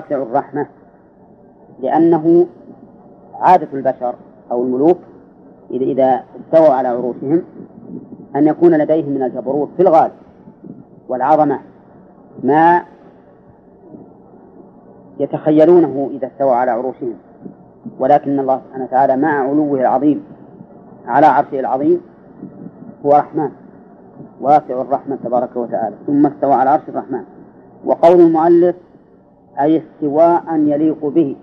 واسع الرحمة، لأنه عادة البشر أو الملوك إذا استووا على عروشهم أن يكون لديهم من الجبروت في الغالب والعظمة ما يتخيلونه إذا استوى على عروشهم، ولكن الله سبحانه وتعالى مع علوه العظيم على عرشه العظيم هو رحمن واسع الرحمة تبارك وتعالى، ثم استوى على عرش الرحمن. وقول المؤلف أي استواء يليق به.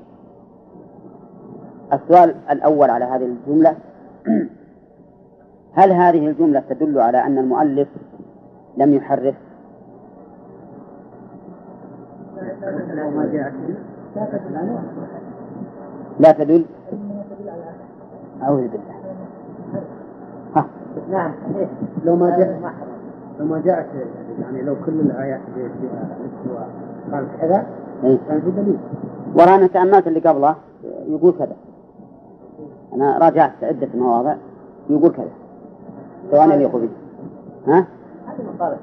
السؤال الأول على هذه الجملة: هل هذه الجملة تدل على أن المؤلف لم يحرف؟ لا تدل. أعوذ بالله. نعم لو ما جاءت يعني لو كل الآيات فيها الاستواء قال كذا كان في دليل. ورانا تأملت اللي قبله يقول كذا، أنا راجعت عدة مواضع يقول كذا سواء يليق به. ها؟ هذه مقالة.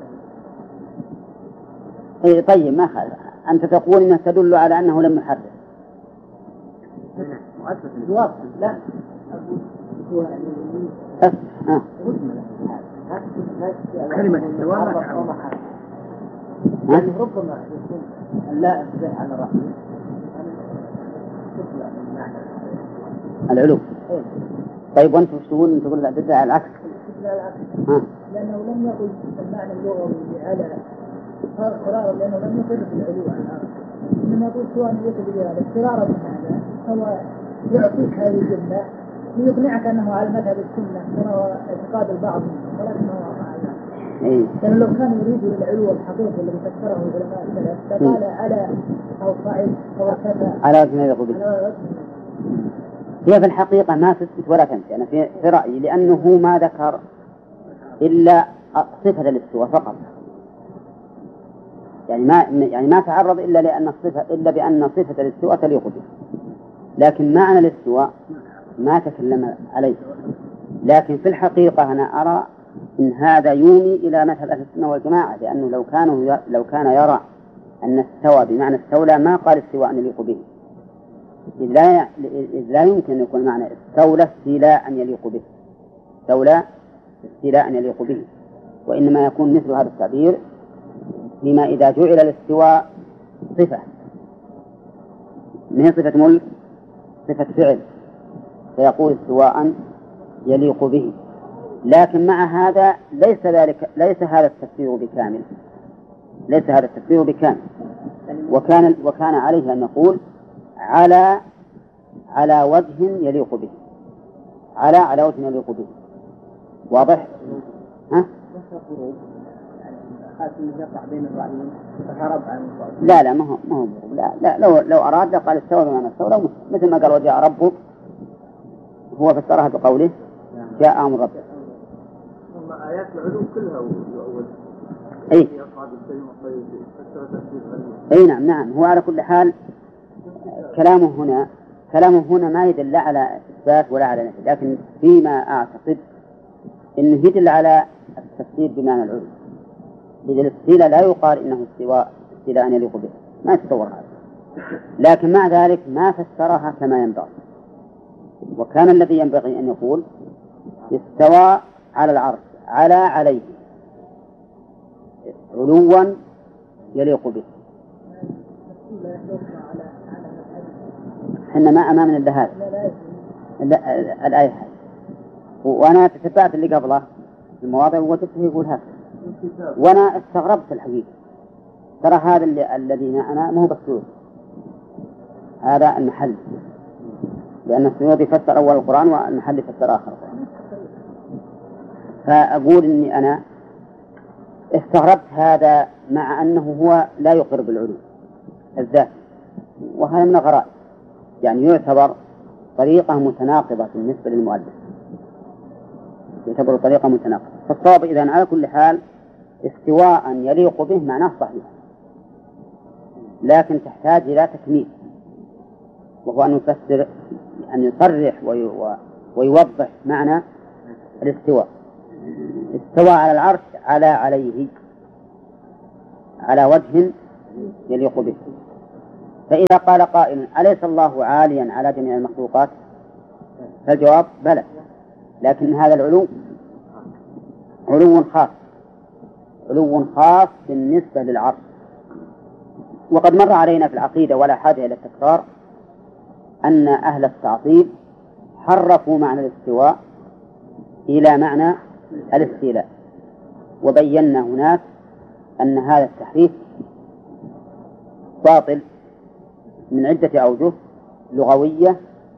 إيه طيب ما خالف، أنت تقول إنها تدل على أنه لم يحرف. مؤسس الجواب لا. كلمة استواء ما تعرف. يعني ربما يكون لا أستطيع على رأسه العلو. طيب وأنت وش تقول؟ تقول لا تدعي العكس. لأنه لم يقل المعنى اللغوي على قرار، لأنه لم يقل في العلو على الأرض، إنما يقول سواء يكتب على الاسترارة من هذا هو يعطيك هذه الجملة ليقنعك أنه على مذهب السنة كما هو اعتقاد البعض، ولكنه لأنه لو كان يريد العلو الحقيقي الذي فسره العلماء السلف فقال على أو صعيد أو كذا على وجه يقول. هي في الحقيقة ما تثبت ولا تنفي، أنا في رأيي، لأنه ما ذكر إلا صفة الاستواء فقط، يعني ما تعرض إلا بأن صفة الاستواء تليق به، لكن معنى الاستواء ما تكلم عليه. لكن في الحقيقة أنا أرى إن هذا يومي إلى مثل أهل السنة والجماعة، لأنه لو كان يرى أن استوى بمعنى استولى ما قال استواء يليق به، إذ لا يمكن أن يكون معنى استولى استيلاء يليق به، استولى استيلاء يليق به، وإنما يكون مثل هذا التعبير فيما إذا جعل الاستواء صفة من صفة ملك، صفة فعل، فيقول استواء يليق به. لكن مع هذا ليس هذا التفسير بكامل، ليس هذا التفسير بكامل، وكان عليه أن نقول على وجه يليق به، على وجه يليق به. واضح؟ ها؟ لا ما هو لا لو أراد لقال استوى بمعنى استولى، مثل ما قال وجاء ربك، هو فسرها بقوله جاء أمر ربك. آيات العلو كلها أول. أي نعم. هو على كل حال كلامه هنا ما يدل على إثبات ولا على نفي، لكن فيما أعتقد إنه يدل على التفسير بمعنى العلو، إذا الاستيلاء لا يقال إنه استيلاء يليق به، ما يتصور هذا، لكن مع ذلك ما فسرها كما ينبغي. وكان الذي ينبغي أن يقول استوى على العرش عليه علوا يليق به. حنا ما أمامنا إلا هذا الآية هذه، وأنا تتبعت اللي قبله المواضع وجدته يقول هذا، وأنا استغربت الحقيقة. ترى هذا الذي أنا ما هو بسيط، هذا المحل، لأن السيوطي فسر أول القرآن والمحل فسر آخر. فأقول إني أنا استغربت هذا مع أنه هو لا يقر بالعلو الذات، وهذا من الغرائب، يعني يعتبر طريقة متناقضة بالنسبة للمؤلف، يعتبر طريقة متناقضة. فالصواب إذن على كل حال استواء يليق به معناه صحيح، لكن تحتاج إلى تكميل، وهو أن يفسر، أن يصرح ويوضح معنى الاستواء. استوى على العرش عليه على وجه يليق به. فإذا قال قائل أليس الله عاليا على جميع المخلوقات؟ فالجواب بلى، لكن هذا العلو علو خاص بالنسبة للعرش. وقد مر علينا في العقيدة ولا حاجة إلى التكرار أن أهل التعطيل حرفوا معنى الاستواء إلى معنى الاستيلاء، وبينا هناك أن هذا التحريف باطل من عدة أوجه لغوية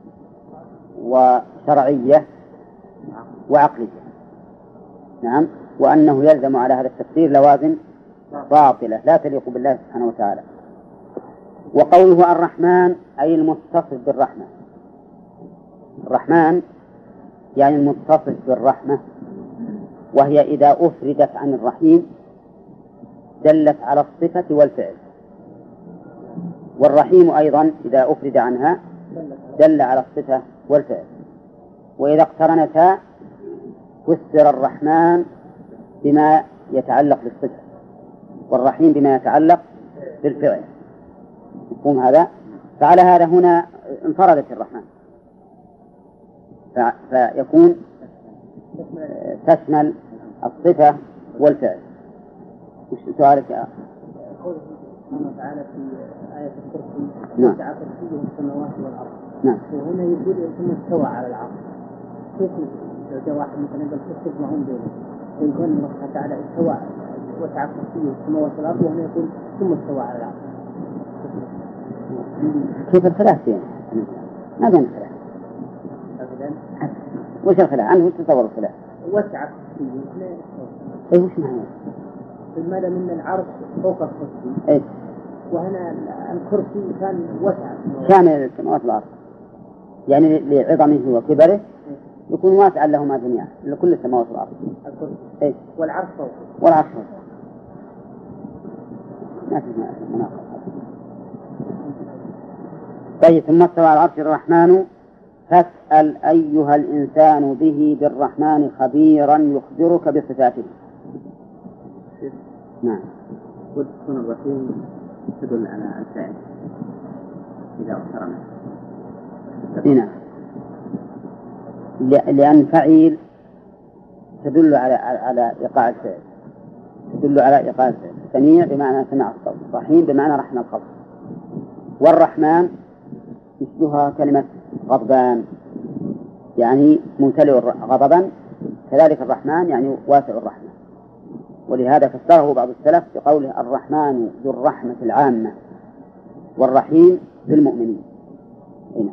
وشرعية وعقلية. نعم، وأنه يلزم على هذا التفسير لوازم باطلة لا تليق بالله سبحانه وتعالى. وقوله الرحمن أي المتصف بالرحمة. الرحمن يعني المتصف بالرحمة، وهي إذا أفردت عن الرحيم دلت على الصفة والفعل، والرحيم أيضا إذا أفرد عنها دل على الصفة والفعل. وإذا اقترنتا فسر الرحمن بما يتعلق بالصفة والرحيم بما يتعلق بالفعل. مفهوم هذا؟ فعلى هذا هنا انفردت الرحمن، فيكون تشمل الصفة والفعل. وش سؤالك يا قوله سبحانه وتعالى في آية الكرسي وسع كرسيه السماوات والأرض. نعم. وهنا يقول ثم استوى على العرش. كيف لو جاء واحد مثلا يقول كيف تجمعون بينهم؟ ويقول الله سبحانه وتعالى استوى وسع كرسيه السماوات والأرض، وهنا يقول ثم استوى على العرش. كيف الخلاف فيه؟ ما بين الخلاف. وش الخلاف؟ عنه تتصور الخلاف. وسع كرسيه. أي وش معناه؟ المدى من العرش فوق الكرسي. أي. وهنا الكرسي كان وسع شامل السماوات والأرض، يعني لعظمه وكبره يكون واسعا لهما جميعا لكل السماوات والأرض. الكرسي. أي. والعرش فوق. والعرش فوق. ما في مناقضة. طيب، ثم استوى على العرش الرحمن فاسأل أيها الإنسان به بالرحمن خبيرا يخبرك بصفاته. نعم. وتكون الرحيم تدل على الفعل إذا اقترنت. نعم، لأن فعيل تدل على إيقاع الفعل، تدل على إيقاع الفعل. سميع بمعنى سمع الصوت، رحيم بمعنى رحم الخلق. والرحمن مثلها كلمة غضبان، يعني ممتلئ غضبا، كذلك الرحمن يعني واسع الرحمة. ولهذا فسره بعض السلف بقوله الرحمن ذو الرحمة العامة والرحيم بالمؤمنين. هنا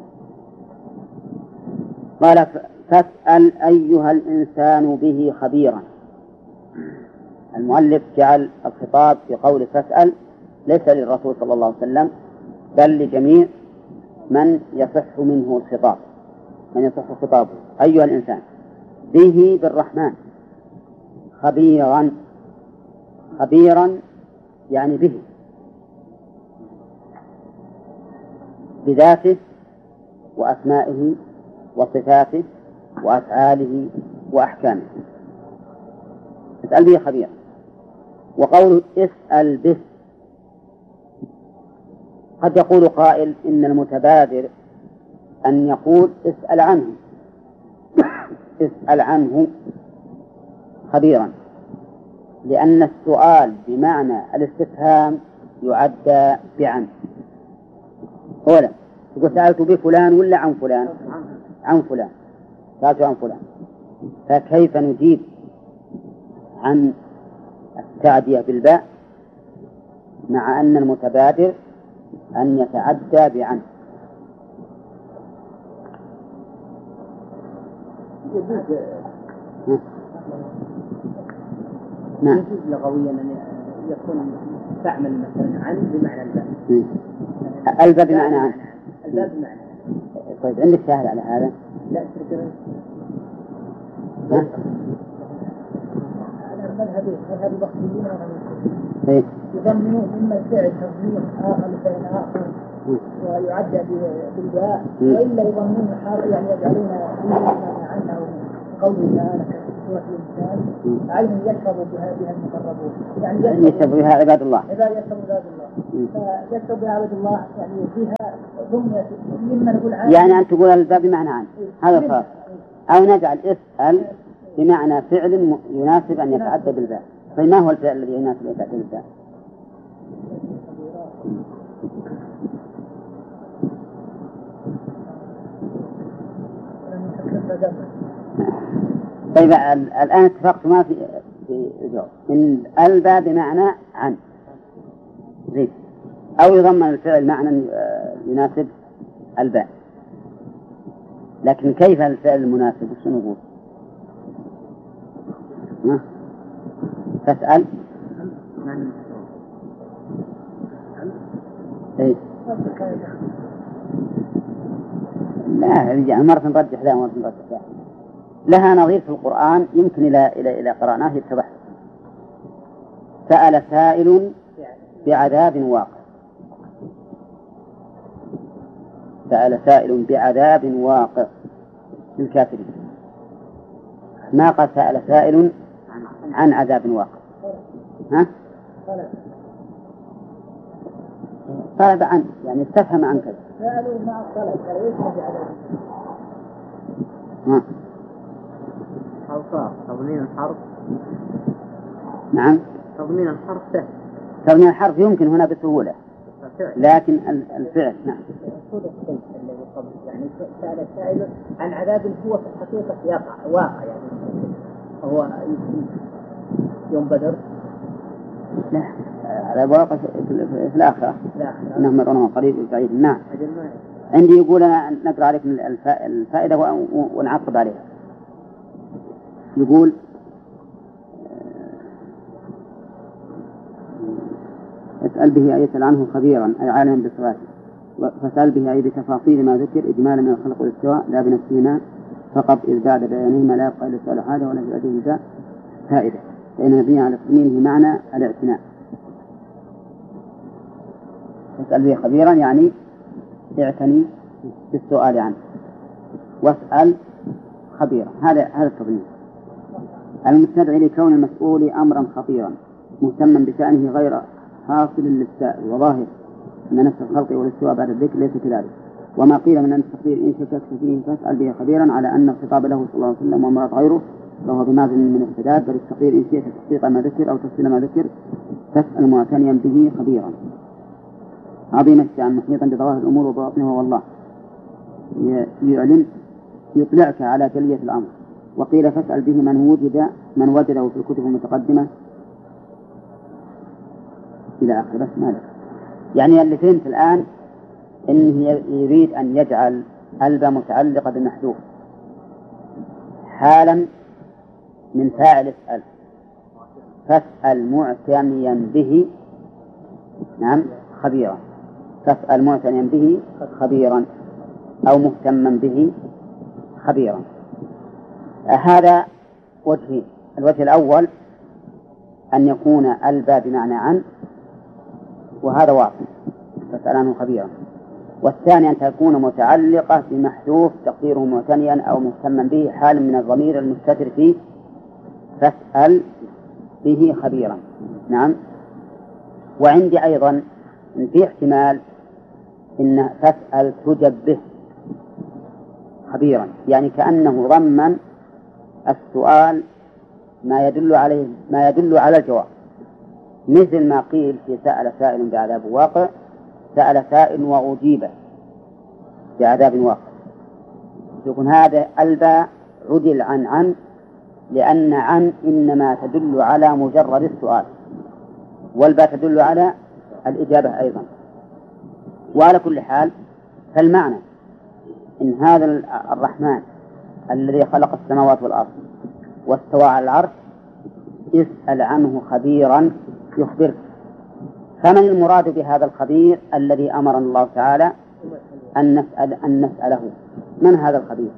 قال فاسأل أيها الإنسان به خبيرا. المؤلف جعل الخطاب في قول فاسأل ليس للرسول صلى الله عليه وسلم بل لجميع من يصح منه الخطاب، من يصح خطابه. أيها الإنسان به بالرحمن خبيرا، خبيرا يعني به، بذاته وأسمائه وصفاته وأفعاله وأحكامه. اسأل به خبيرا. وقوله اسأل به، قد يقول قائل إن المتبادر أن يقول اسأل عنه اسأل عنه خبيرا، لأن السؤال بمعنى الاستفهام يعدى بعن. أولا تقول سألت بفلان ولا عن فلان؟ عن فلان، سألت عن فلان. فكيف نجيب عن التعدية بالباء مع أن المتبادر أن يتعدى بعن؟ نعم. يجوز لغويا أن يكون تعمل مثلا عن بمعنى الباء. الباء بمعنى عن. الباء بمعنى. طيب عندك شاهد على هذا؟ لا تذكر. مذهب البخاريين يضمنون إما الفعل تضمين آخر لفعل آخر ويعدى بالباء، وإلا يضمنون حال يعني يجعلون فيه عنه قوله تعالى سورة الإنسان عين يشرب بها المقربون يعني يشرب بها عباد الله يشرب عباد الله فيشرب بها عباد الله يعني فيها ضمن مما نقول عنه يعني أن تقول الباب بمعنى عن هذا صار أو نجعل اسأل بمعنى فعل يناسب أن يتعدى بالباب. طيب ما هو الفعل الذي يناسب أن يتعدى بالباب؟ طيب الآن اتفقتما في الجواب إن الباب بمعنى عن زيد أو يضمن الفعل معنى يناسب الباء، لكن كيف الفعل المناسب وش نقول؟ فاسأل إيه؟ لا يعني مرة نرجح لا مرة نرجح لا، لها نظير في القرآن يمكن إلى قرأناه يتضح. سأل سائل بعذاب واقع، سأل سائل بعذاب واقع للكافرين، ما قال سأل سائل عن عذاب واقع. ها؟ طلب عن يعني استفهم عن كذا. سألوا مع الطلب فليس بعذاب. أو صار تضمين الحرف. نعم. تضمين الحرف سهل. تضمين الحرف يمكن هنا بسهولة، لكن الفعل نعم. يعني سأل السائل عن عذاب هو في الحقيقة واقع يعني هو يوم بدر. لا عذاب واقع في الآخرة. إنهم يرونه قريب بعيد. نعم. عندي يقول أنا نقرأ عليك الفائدة ونعقب عليها. يقول اسأل به أي يسأل عنه خبيرا أي عالما بصفاته، فسأل به أي بتفاصيل ما ذكر إجمالا من الخلق والاستواء لا بنفسهما فقط إذ بعد بيانهما لا يبقى إلا سؤال حاجة ولا في أجل جزاء فائدة، فإن مبني على تضمينه معنى الاعتناء. اسأل به خبيرا يعني اعتني بالسؤال عنه، واسأل خبيرا هذا التضمين. المستدعي لكون المسؤول أمرا خطيرا مهتما بشأنه غير حاصل للسائل، وظاهر أن نفس الخلق والاستواء بعد الذكر ليس كذلك. وما قيل من أن التقدير إن شككت فيه فاسأل به خبيرا على أن الخطاب له صلى الله عليه وسلم ومراد غيره فهو بماذن من السداد، بل التقدير إن شئت تحقيق ما ذكر أو تفصيل ما ذكر فاسأل معتنيا به خبيرا عظيم الشأن محيطا بظواهر الأمور وبواطنها والله يعلن يطلعك على جلية الأمر. وقيل فاسأل به من وجده في الكتب المتقدمة إلى آخر. بس مالك يعني اللي فهمت الآن إنه يريد أن يجعل الباء متعلقة بمحذوف حالا من فاعل اسأل، فاسأل معتنيا به نعم خبيرا، فاسأل معتنيا به خبيرا أو مهتما به خبيرا. هذا وجهين. الوجه الأول أن يكون الباء بمعنى عن، وهذا واضح فاسأل عنه خبيرا. والثاني أن تكون متعلقة بمحذوف تقديره معتنيا أو مهتما به حال من الضمير المستتر فيه فاسأل به خبيرا. نعم. وعندي أيضا إن في احتمال إن فاسأل تجب به خبيرا، يعني كأنه ضمن السؤال ما يدل على الجواب، مثل ما قيل في سأل سائل بعذاب واقع، سأل سائل وأجيب بعذاب واقع، يكون هذا الباء عدل عن لأن عن إنما تدل على مجرد السؤال، والباء تدل على الإجابة أيضا. وعلى كل حال فالمعنى إن هذا الرحمن الذي خلق السماوات والأرض واستوى على العرش اسأل عنه خبيرا يخبرك. فمن المراد بهذا الخبير الذي أمرنا الله تعالى أن نسأله؟ من هذا الخبير؟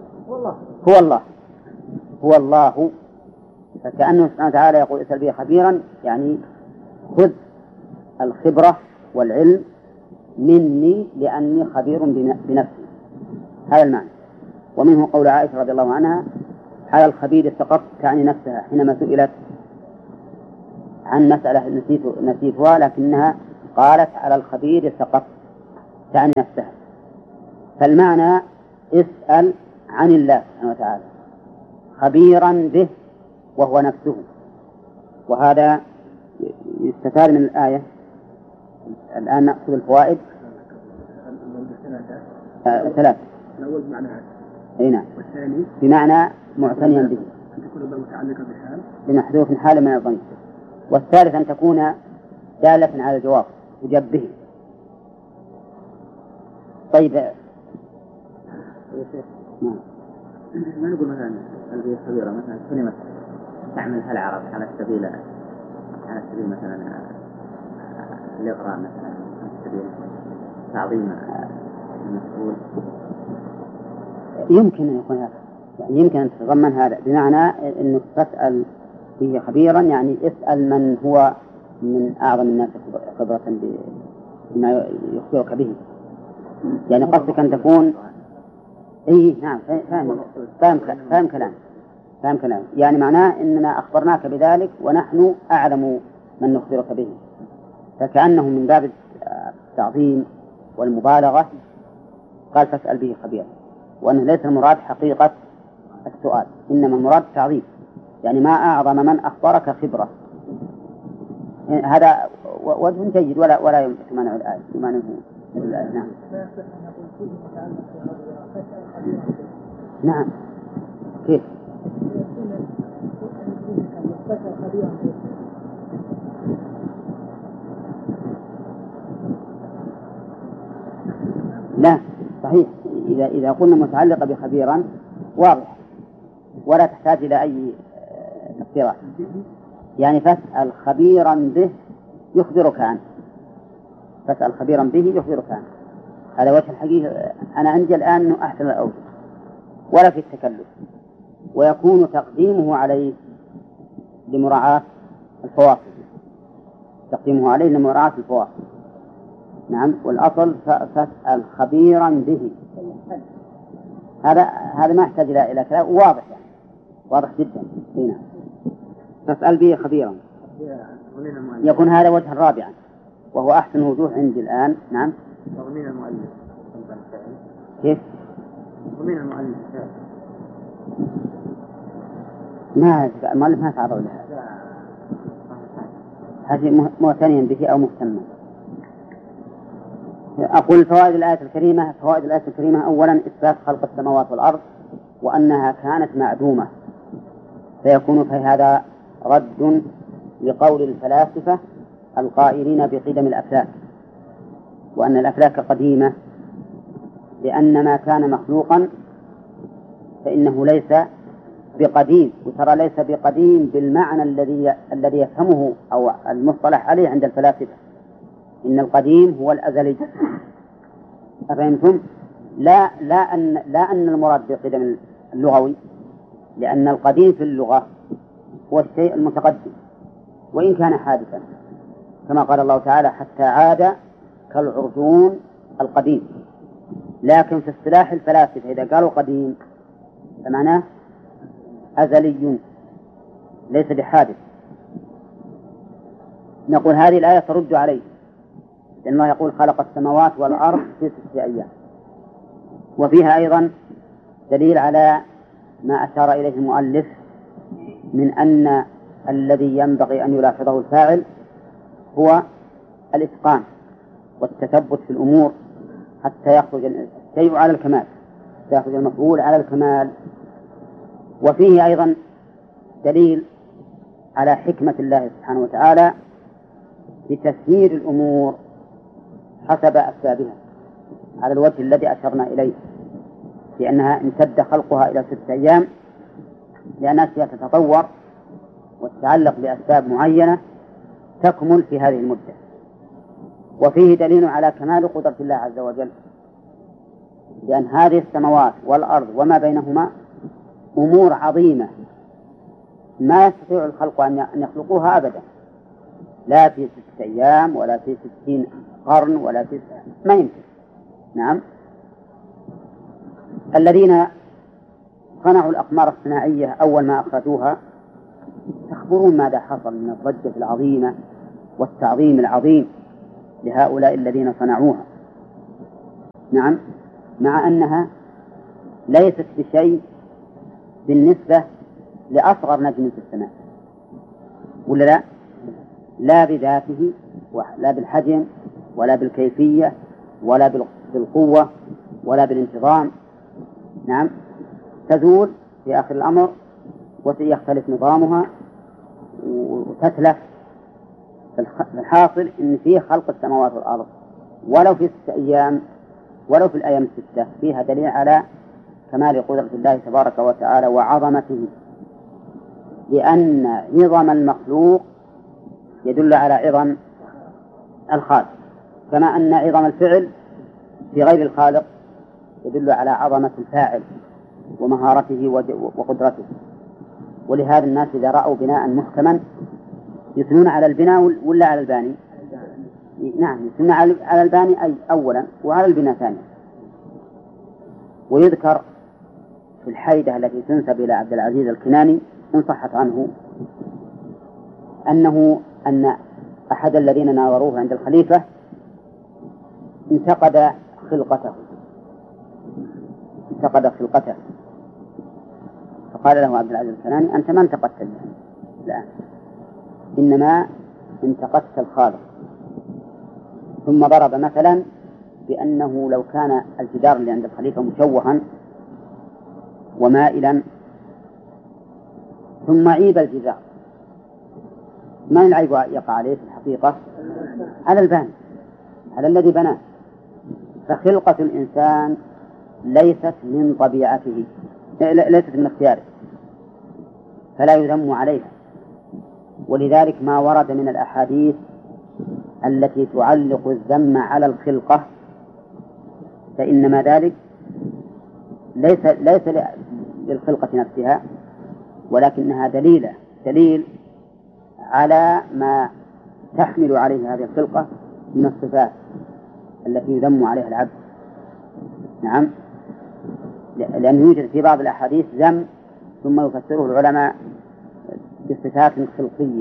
هو الله. فكأنه سبحانه وتعالى يقول اسأل به خبيرا، يعني خذ الخبرة والعلم مني لأني خبير بنفسي. هذا المعنى. ومنه قول عائشة رضي الله عنها على الخبير سقط تعني نفسها حينما سئلت عن مسألة نسيتها، لكنها قالت على الخبير سقط تعني نفسها. فالمعنى اسأل عن الله سبحانه وتعالى خبيرا به وهو نفسه. وهذا يستفاد من الآية. الآن نأخذ الفوائد. ثلاث. الأول بمعنى أي نعم. والثاني بمعنى معتنيا به أن تكون متعلقة بحال بمحذوف حال من الضمير. والثالث أن تكون دالة على الجواب تجب به. طيب ما نقول مثلا البيئة الصغيرة مثلا كلمة تعملها العرب على سبيل مثلا الإغراء مثلا على سبيل تعظيم المسؤول. يمكن أن يكون هذا، يعني يمكن أن تتضمن هذا بمعنى أنك تسأل به خبيرا، يعني اسأل من هو من أعظم الناس خبرة بما يخبرك به. يعني قصدك أن تكون نعم فاهم كلام يعني معناه أننا أخبرناك بذلك ونحن أعلم من نخبرك به، فكأنه من باب التعظيم والمبالغة قال فاسأل به خبيرا، وأنه ليس المراد حقيقة السؤال، إنما المراد تعظيم، يعني ما أعظم من أخبرك خبرة. هذا وجه جيد ولا يمنع الآية بما نعم. نعم كيف؟ لا صحيح، إذا قلنا متعلقة بخبيرا واضح ولا تحتاج إلى أي تفسيرات. يعني فاسأل خبيرا به يخبرك عنه، فاسأل خبيرا به يخبرك عنه. هذا وجه الحقيقة أنا عندي الآن أنه أحسن الأوجه ولا في التكلف، ويكون تقديمه عليه لمراعاة الفواصل، تقديمه عليه لمراعاة الفواصل. نعم، والأصل فاسأل خبيرا به. هذا ما يحتاج إلى كلام، واضح يعني واضح جدا. هنا فاسأل به خبيرا يكون هذا وجه رابعا وهو أحسن وجوه عندي الآن. نعم. ومن المؤلف كيف؟ ومن المؤلف ما المؤلف ما تعرض لها، هذه معتنيا به أو مهتما. أقول فوائد الآية الكريمة أولا إثبات خلق السماوات والأرض وأنها كانت معدومة، فيكون في هذا رد لقول الفلاسفة القائلين بقدم الأفلاك، وأن الأفلاك قديمة، لأن ما كان مخلوقا فإنه ليس بقديم. وترى ليس بقديم بالمعنى الذي يفهمه أو المصطلح عليه عند الفلاسفة، إن القديم هو الأزلي. أفهمتم؟ لا أن المراد بالقدم اللغوي، لأن القديم في اللغة هو الشيء المتقدم وإن كان حادثا، كما قال الله تعالى حتى عاد كالعرجون القديم. لكن في اصطلاح الفلاسفة إذا قالوا قديم فمعناه أزلي ليس بحادث. نقول هذه الآية ترد عليه، لأن الله يقول خلق السماوات والأرض في 6 أيام. وفيها أيضا دليل على ما أشار إليه المؤلف من أن الذي ينبغي أن يلاحظه الفاعل هو الإتقان والتثبت في الأمور حتى يخرج الشيء على الكمال، يخرج المفعول على الكمال. وفيه أيضا دليل على حكمة الله سبحانه وتعالى بتسيير الأمور حسب أسبابها على الوجه الذي أشرنا إليه، لأنها امتد خلقها إلى 6 أيام لأن أشياء تتطور وتتعلق بأسباب معينة تكمل في هذه المدة. وفيه دليل على كمال قدرة الله عز وجل، لأن هذه السماوات والأرض وما بينهما أمور عظيمة ما يستطيع الخلق أن يخلقوها أبدا، لا في 6 أيام ولا في 60 قرن ولا في ما يمكن. نعم. الذين صنعوا الأقمار الصناعية أول ما أخرجوها، تخبرون ماذا حصل من الضجة العظيمة والتعظيم العظيم لهؤلاء الذين صنعوها. نعم، مع أنها ليست بشيء بالنسبة لأصغر نجم في السماء، ولا لا؟ لا بذاته ولا بالحجم ولا بالكيفية ولا بالقوة ولا بالانتظام. نعم، تزول في آخر الأمر ويختلف نظامها وتتلف. الحاصل إن فيه خلق السماوات والأرض ولو في 6 أيام، ولو في الأيام 6، فيها دليل على كمال قدرة الله تبارك وتعالى وعظمته، لأن عظم المخلوق يدل على عظم الخالق، كما أن عظم الفعل في غير الخالق يدل على عظمة الفاعل ومهارته وقدرته. ولهذا الناس إذا رأوا بناء محكما يثنون على البناء ولا على الباني؟ نعم، يثنون على الباني أي أولا، وعلى البناء ثانيا. ويذكر في الحيدة التي تنسب إلى عبد العزيز الكناني إن صحت عنه أن أحد الذين ناظروه عند الخليفة انتقد خلقته، فقال له عبد العزيز الكناني: أنت ما انتقدت الآن، إنما انتقدت الخالق. ثم ضرب مثلا بأنه لو كان الجدار اللي عند الخليفة مشوها ومائلا ثم عيب الجدار، ما العيب يقع عليه في الحقيقة؟ على الباني، على الذي بناه. فخلقة الإنسان ليست من طبيعته، ليست من اختياره، فلا يذم عليها. ولذلك ما ورد من الأحاديث التي تعلق الذم على الخلقة فإنما ذلك ليس للخلقة نفسها، ولكنها دليل على ما تحمل عليه هذه الخلقة من الصفات التي يذم عليها العبد. نعم، لأن يوجد في بعض الأحاديث ذم ثم يفسره العلماء بصفات خلقية.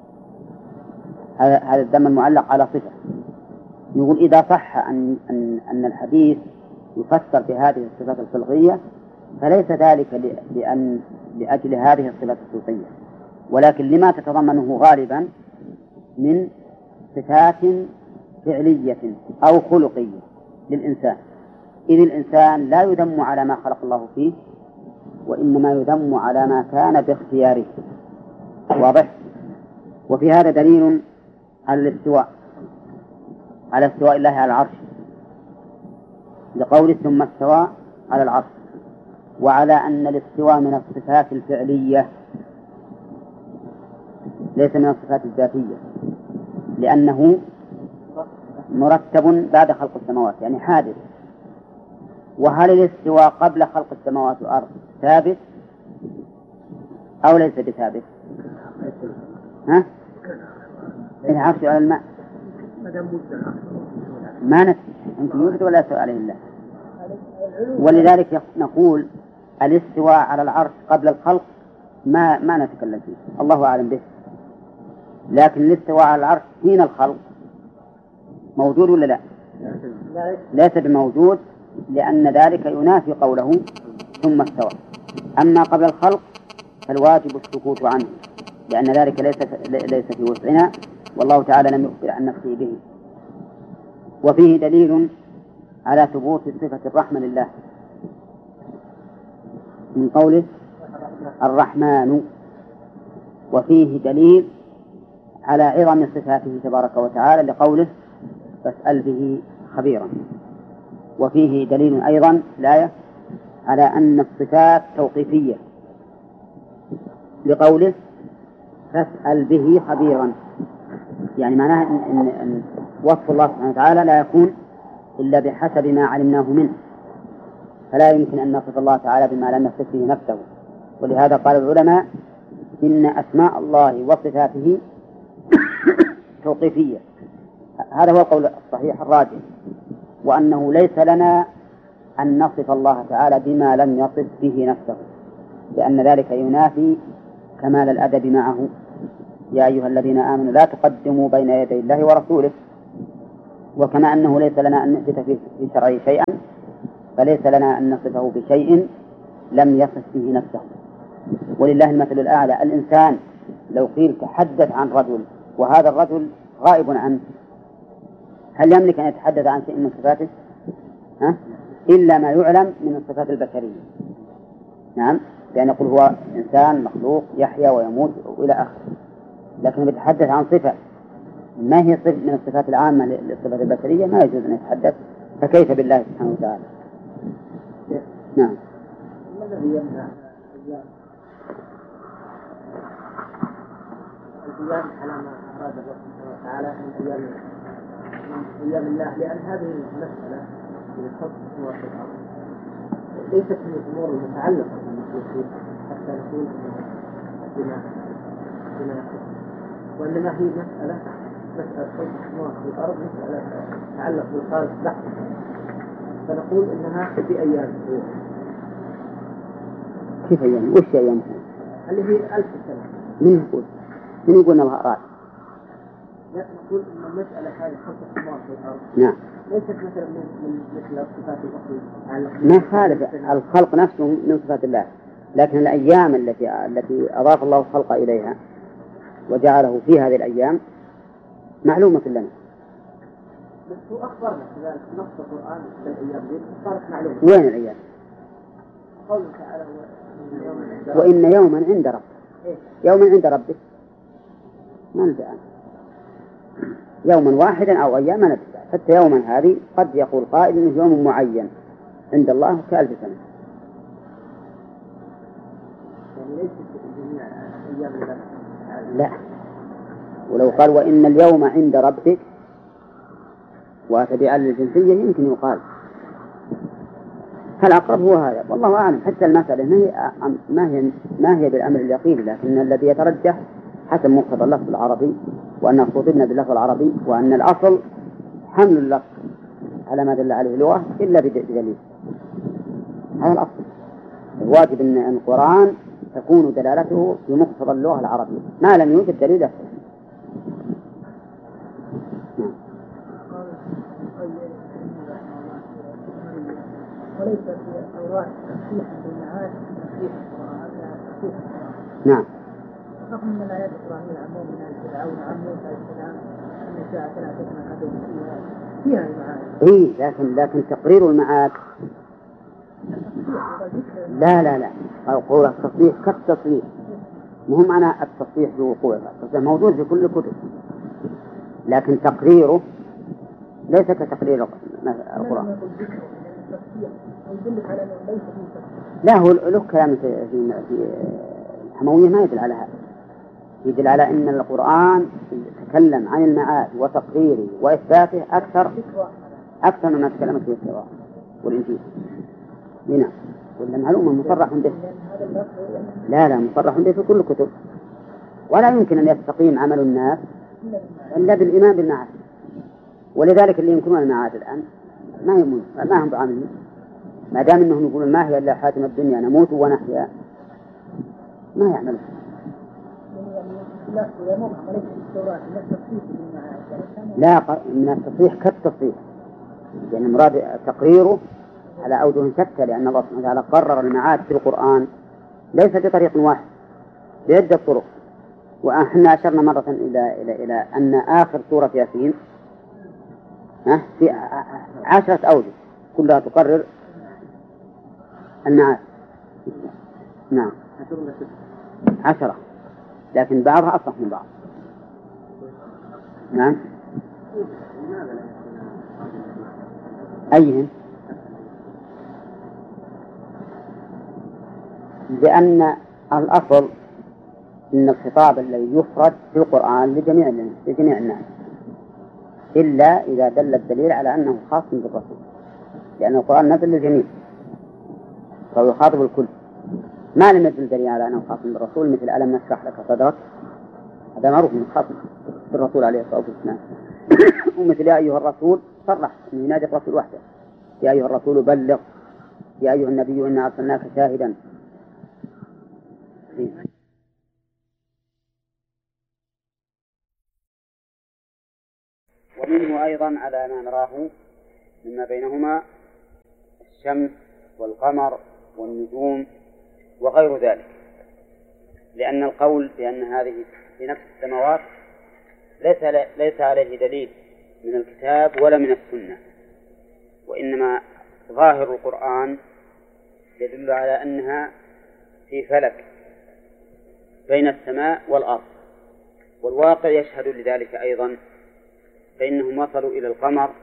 هذا الذم المعلق على صفة. يقول إذا صح أن الحديث يفسر بهذه الصفات الخلقية فليس ذلك لأجل هذه الصفات الخلقية، ولكن لما تتضمنه غالبا من صفات فعلية أو خلقية للإنسان، إذ الإنسان لا يذم على ما خلق الله فيه، وإنما يذم على ما كان باختياره. واضح؟ وفي هذا دليل على الاستواء، على استواء الله على العرش، لقوله ثم استوى على العرش، وعلى أن الاستواء من الصفات الفعلية ليس من الصفات الذاتية، لأنه مرتب بعد خلق السماوات، يعني حادث. وهل الاستواء قبل خلق السماوات والأرض ثابت أو ليس بثابت؟ العرش على الماء ما نفسي أنت يوجد ولا يستوى عليه الله. ولذلك نقول الاستواء على العرش قبل الخلق ما نتكلم فيه، الله أعلم به. لكن الاستواء على العرش حين الخلق موجود ولا لا؟ ليس بموجود، لأن ذلك ينافي قوله ثم استوى. أما قبل الخلق فالواجب السكوت عنه، لأن ذلك ليس في وسعنا، والله تعالى لم يخبر عن نفسه به. وفيه دليل على ثبوت صفة الرحمة لله من قوله الرحمن، وفيه دليل على عظم صفاته تبارك وتعالى لقوله فاسأل به خبيرا. وفيه دليل أيضا الآية على أن الصفات توقيفية لقوله فاسأل به خبيرا، يعني معناه أن وصف الله سبحانه وتعالى لا يكون إلا بحسب ما علمناه منه، فلا يمكن أن نصف الله تعالى بما لم يصف به نفسه. ولهذا قال العلماء إن أسماء الله وصفاته توقيفية، هذا هو القول الصحيح الراجح، وأنه ليس لنا أن نصف الله تعالى بما لم يصف به نفسه، لأن ذلك ينافي كمال الأدب معه. يا أيها الذين آمنوا لا تقدموا بين يدي الله ورسوله. وكما أنه ليس لنا أن نثبت في شرعه شيئا فليس لنا أن نصفه بشيء لم يصف به نفسه. ولله المثل الأعلى. الإنسان لو قيل تحدث عن رجل وهذا الرجل غائب عنه، هل يملك أن يتحدث عن شيء من صفاته؟ إلا ما يعلم من الصفات البشرية. نعم، لأن يقول هو إنسان مخلوق يحيا ويموت وإلى آخره، لكن يتحدث عن صفة ما هي صفة من الصفات العامة للصفات البشرية ما يجوز أن يتحدث، فكيف بالله سبحانه وتعالى؟ نعم. الذي يمنع القيام على ما أراد الله سبحانه وتعالى من أيام الله، لأن هذه المسألة في الخلق السماوات والأرض ليست من الأمور المتعلقة بالمخلوقين حتى نقول بما وإنما هي مسألة خلق السماوات والأرض، مسألة تتعلق بالخالق بحت، فنقول إنها في أيام الأسبوع. كيف أيام؟ وش أيام؟ اللي هي 1000 سنة. من يقول إنها أراد؟ لا، نقول إن المسألة هذه خلق السماوات والأرض. نعم. ليست مثلا من مثل الصفات الأخرى. ما خالف الخلق نفسه من صفات الله، لكن الأيام التي أضاف الله الخلق إليها وجعله في هذه الأيام معلومة لنا. بس هو أخبرنا كذلك نص القرآن في الأيام دي صارت معلومة. وين الأيام؟ قوله تعالى وإن يوما عند ربك. يوما عند ربك ما ندري عنه، يوما واحدا أو أياما ندري، حتى يوما هذه قد يقول قائل إنه يوم معين عند الله ك1000 سنة. يعني ليس جميع أيام الله. لا، ولو قال وإن اليوم عند ربك وتبع الجنسية يمكن يقال. فالأقرب هو هذا والله أعلم. حتى المسألة ما هي بالأمر اليقين، لكن الذي يترجح حسب مقتضى اللفظ العربي وأن خطبنا باللفظ العربي، وأن الأصل حمل اللفظ على ما دل عليه اللغة إلا بدليل. هذا الأصل. الواجب أن القرآن تكون دلالته في مقتضى اللغة العربية ما لم يوجد دليل أصل. وليس في التوراة تصحيح بالمعاد تصحيح القرآن تصحيح القرآن. نعم. رغم من الآيات القرآنية عموم من فرعون عن موسى عليه السلام أن الساعة لا تكون عدو فيها المعاد. لكن تقرير المعاد لا أقول التصحيح كالتصحيح، مهم معنى التصحيح بوقوعه، التصحيح موجود في كل الكتب، لكن تقريره ليس كتقرير القرآن. لا، هو له كلام في الحموية ما يدل على هذا، يدل على أن القرآن تكلم عن المعاد وتقريره وإثباته أكثر مما تكلم فيه التوراة والإنجيل. هنا ولا معلومة مصرح به. لا مصرح به في كل الكتب، ولا يمكن أن يستقيم عمل الناس إلا بالإيمان بالمعاد. ولذلك اللي ينكرون المعاد الآن ما هم بعاملين، ما دام أنهم يقولون ما هي إلا حاتم الدنيا نموت ونحيا ما يعملون. لا، من التصحيح كالتصحيح، يعني مراد تقريره على أوجه شتى، لأن الله سبحانه وتعالى قرر المعاد في القرآن ليس بطريق واحد، بعدة طرق. وإحنا أشرنا مرة إلى أن آخر سورة ياسين في 10 أوجه كلها تقرر المعاد. نعم 10، لكن بعضها أصح من بعض. نعم. أيهم؟ لأن الأصل أن الخطاب الذي يفرد في القرآن لجميع الناس، إلا إذا دل الدليل على أنه خاص بالرسول، لأن القرآن نزل للجميع فهو يخاطب الكل. ما لم يدل دليل على أنه خاص بالرسول، مثل ألم نشرح لك صدرك، هذا معروف من خاص بالرسول عليه الصلاة والسلام. ومثل يا أيها الرسول صرح أنه ينادي الرسول وحده، يا أيها الرسول بلغ، يا أيها النبي إنا أرسلناك شاهدا. ومنه أيضا على ما نراه مما بينهما الشمس والقمر والنجوم وغير ذلك، لأن القول بأن هذه في نفس السماوات ليس عليه دليل من الكتاب ولا من السنة، وإنما ظاهر القرآن يدل على أنها في فلك بين السماء والأرض، والواقع يشهد لذلك أيضا، فإنهم وصلوا إلى القمر،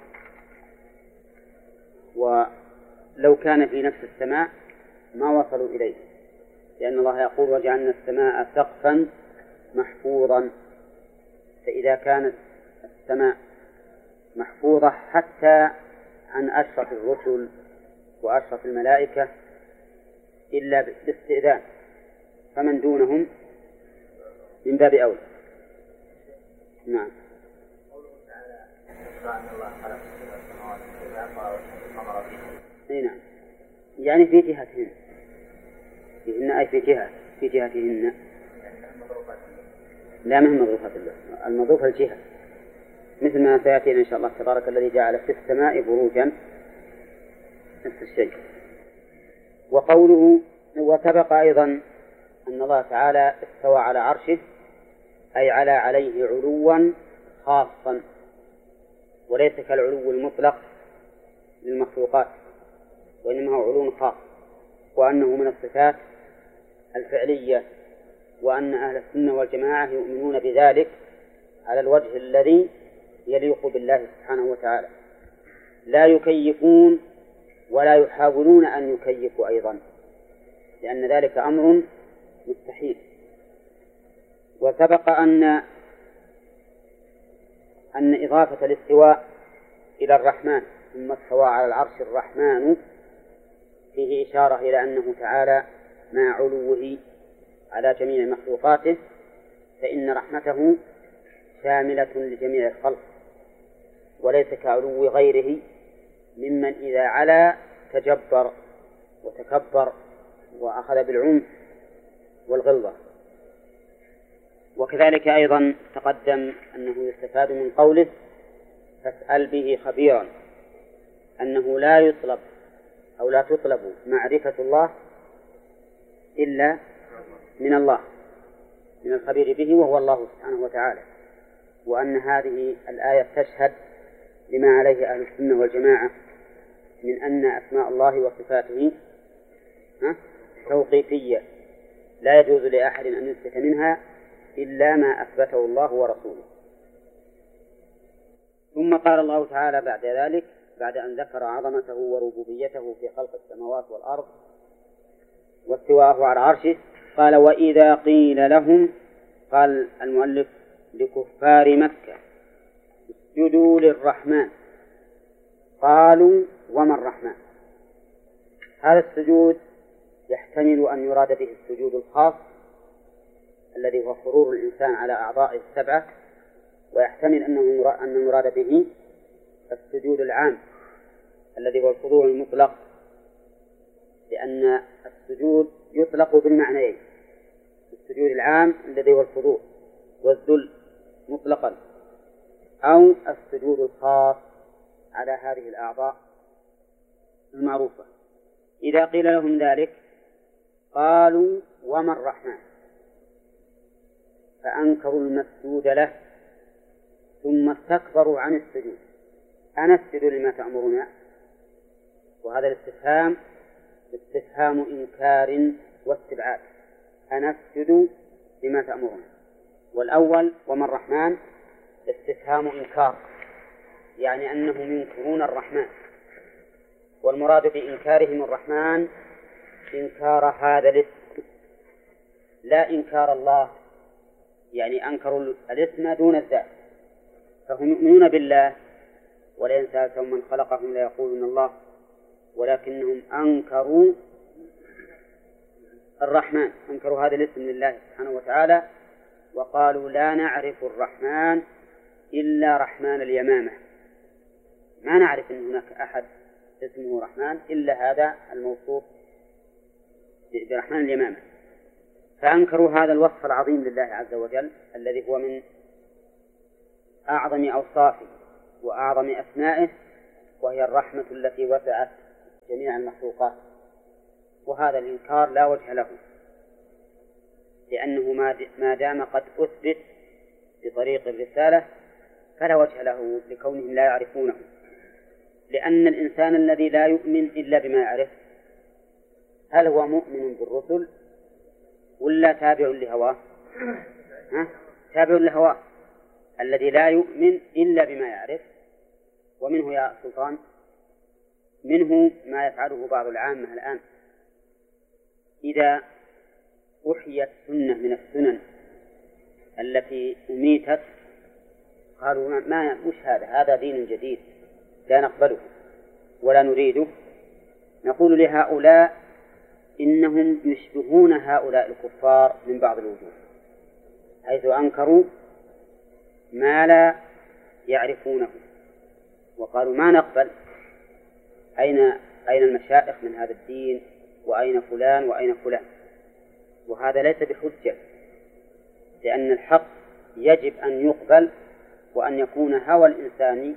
ولو كان في نفس السماء ما وصلوا إليه، لأن الله يقول وجعلنا السماء سقفا محفوظا، فإذا كانت السماء محفوظة حتى عن أشرف الرسل وأشرف الملائكة إلا باستئذان، فمن دونهم من باب أولى. نعم. نعم، يعني في جهتهن، فيهن أي في جهتهن، لا مهم مظروفات الله، المظروف الجهة، مثل ما سيأتينا إن شاء الله تبارك الذي جعل في السماء بروجا، نفس الشيء. وقوله وسبق أيضا أن الله تعالى استوى على عرشه، أي عليه علوا خاصا، وليس كالعلو المطلق للمخلوقات، وإنما هو علو خاص، وأنه من الصفات الفعلية، وأن أهل السنة والجماعة يؤمنون بذلك على الوجه الذي يليق بالله سبحانه وتعالى، لا يكيفون ولا يحاولون أن يكيفوا أيضا، لأن ذلك أمر مستحيل. وسبق أن إضافة الاستواء إلى الرحمن ثم استوى على العرش الرحمن فيه إشارة إلى أنه تعالى مع علوه على جميع مخلوقاته، فإن رحمته شاملة لجميع الخلق، وليس كعلو غيره ممن إذا علا تجبر وتكبر وأخذ بالعنف والغلظة. وكذلك أيضا تقدم أنه يستفاد من قوله فاسأل به خبيرا، أنه لا يطلب أو لا تطلب معرفة الله إلا من الله، من الخبير به وهو الله سبحانه وتعالى، وأن هذه الآية تشهد لما عليه أهل السنة والجماعة من أن أسماء الله وصفاته توقيفية، لا يجوز لأحد أن يثبت منها إلا ما أثبته الله ورسوله. ثم قال الله تعالى بعد ذلك، بعد أن ذكر عظمته وربوبيته في خلق السماوات والأرض واستواءه على عرشه، قال وإذا قيل لهم، قال المؤلف لكفار مكة اسجدوا للرحمن، قالوا وما الرحمن. هذا السجود يحتمل أن يراد به السجود الخاص الذي هو خرور الإنسان على أعضائه السبعة، ويحتمل أن المراد به السجود العام الذي هو الخضوع المطلق، لأن السجود يطلق بالمعنيين، السجود العام الذي هو الخضوع والذل مطلقا، أو السجود الخاص على هذه الأعضاء المعروفة. إذا قيل لهم ذلك قالوا وما الرحمن، فأنكروا المسجود له ثم استكبروا عن السجود، أنسجد لما تأمرنا؟ وهذا الاستفهام استفهام إنكار واستبعاد، أنسجد لما تأمرنا. والأول وما الرحمن استفهام إنكار، يعني أنهم ينكرون الرحمن، والمراد بإنكارهم الرحمن إنكار هذا الاسم لا إنكار الله، يعني أنكروا الاسم دون الذات، فهم يؤمنون بالله ولئن سألتهم من خلقهم ليقولون الله، ولكنهم أنكروا الرحمن، أنكروا هذا الاسم لله سبحانه وتعالى، وقالوا لا نعرف الرحمن إلا رحمن اليمامة، ما نعرف أن هناك أحد اسمه رحمن إلا هذا الموصوف برحمن اليمامة. فأنكروا هذا الوصف العظيم لله عز وجل الذي هو من أعظم أوصافه وأعظم أسمائه، وهي الرحمة التي وسعت جميع المخلوقات. وهذا الإنكار لا وجه له، لأنه ما دام قد أثبت بطريق الرسالة فلا وجه له لكونهم لا يعرفونه، لأن الإنسان الذي لا يؤمن إلا بما يعرف هل هو مؤمن بالرسل ولا تابع لهواه؟ تابع لهواه. الذي لا يؤمن إلا بما يعرف، ومنه يا سلطان منه ما يفعله بعض العامة الآن، إذا أحيت سنة من السنن التي أميتت قالوا وش هذا دين جديد لا نقبله ولا نريده. نقول لهؤلاء إنهم يشبهون هؤلاء الكفار من بعض الوجوه، حيث أنكروا ما لا يعرفونه وقالوا ما نقبل، أين المشائخ من هذا الدين، وأين فلان وأين فلان. وهذا ليس بحجة، لأن الحق يجب أن يقبل وأن يكون هوى الإنسان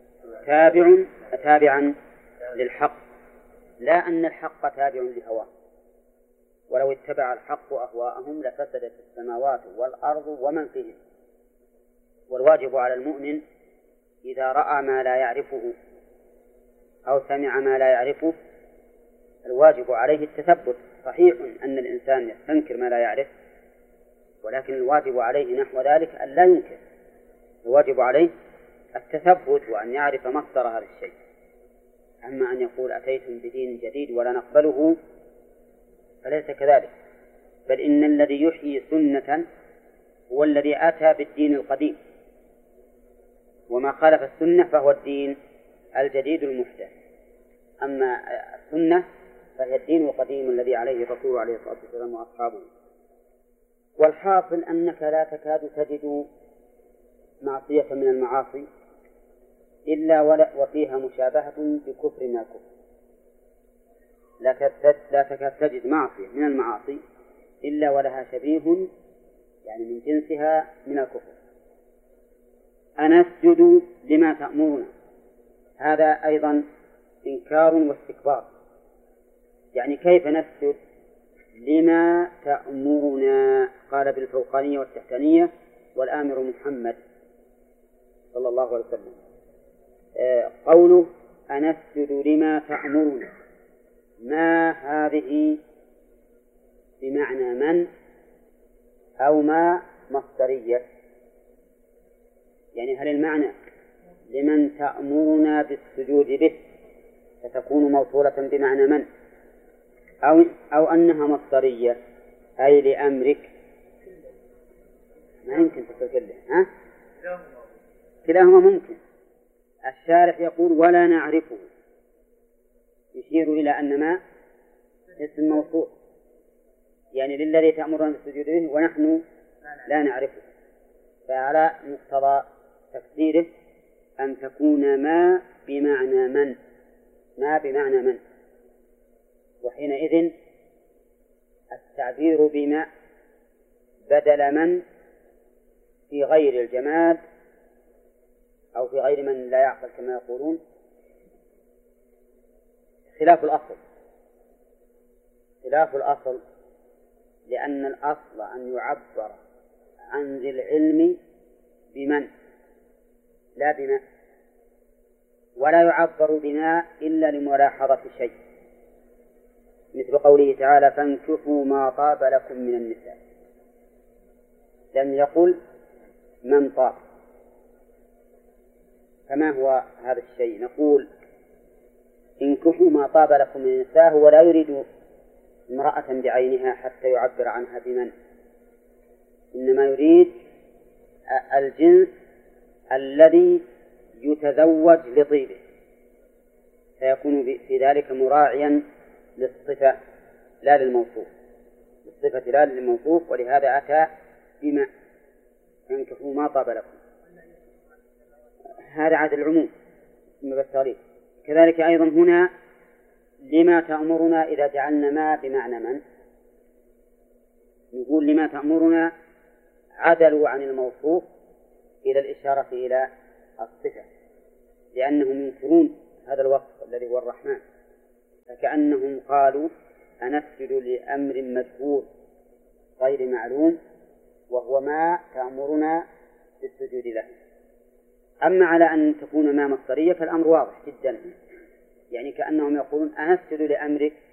تابعا للحق، لا أن الحق تابع لهواه. ولو اتبع الحق أهواءهم لفسدت السماوات والأرض ومن فيهن. والواجب على المؤمن إذا رأى ما لا يعرفه أو سمع ما لا يعرفه الواجب عليه التثبت. صحيح أن الإنسان يستنكر ما لا يعرف، ولكن الواجب عليه نحو ذلك أن لا ينكر. الواجب عليه التثبت وأن يعرف مصدر هذا الشيء. أما أن يقول أتيتم بدين جديد ولا نقبله فليس كذلك، بل إن الذي يحيي سنة هو الذي أتى بالدين القديم، وما خالف السنة فهو الدين الجديد المحدث. أما السنة فهي الدين القديم الذي عليه الرسول عليه الصلاة والسلام وأصحابه. والحاصل أنك لا تكاد تجد معصية من المعاصي إلا وفيها مشابهة بكفر ما كفر. لا تكاد تجد معصية من المعاصي إلا ولها شبيه يعني من جنسها من الكفر. أنسجد لما تأمرنا، هذا أيضا إنكار واستكبار. يعني كيف نسجد لما تأمرنا؟ قال بالفوقانية والتحتانية، والآمر محمد صلى الله عليه وسلم. قوله أنسجد لما تأمرنا، ما هذه بمعنى من أو ما مصدرية؟ يعني هل المعنى لمن تأمرنا بالسجود به فتكون موصولة بمعنى من، أو أنها مصدرية أي لأمرك؟ ما يمكن تصل كله، كلاهما ممكن. الشارح يقول ولا نعرفه، يشير إلى أن ما اسم موصول، يعني للذي تأمرنا بالسجود به ونحن لا نعرفه. فعلى مقتضى تفسيره أن تكون ما بمعنى من، ما بمعنى من، وحينئذ التعبير بما بدل من في غير الجماد أو في غير من لا يعقل كما يقولون خلاف الأصل. خلاف الأصل لأن الأصل أن يعبر عن ذي العلم بمن لا بما، ولا يعبر بما إلا لملاحظة شيء، مثل قوله تعالى فانكحوا ما طاب لكم من النساء، لم يقل من طاب. فما هو هذا الشيء؟ نقول انكحوا ما طاب لكم من النساء، هو لا يريد امرأة بعينها حتى يعبر عنها بمن، إنما يريد الجنس الذي يتزوج لطيبه، فيكون في ذلك مراعيا للصفة لا للموصوف، للصفة لا للموصوف، ولهذا أتى بما انكحوا ما طاب لكم. هذا عاد العموم ثم بالتغليب. كذلك أيضا هنا لما تأمرنا إذا جعلنا ما بمعنى من، يقول لما تأمرنا عدلوا عن الموصوف إلى الإشارة إلى الصفة، لأنهم ينكرون هذا الوصف الذي هو الرحمن، فكأنهم قالوا أنسجد لأمر مجهول غير معلوم وهو ما تأمرنا بالسجود له. أما على أن تكون ما مصدرية فالأمر واضح جدا، يعني كأنهم يقولون أنسجد لأمرك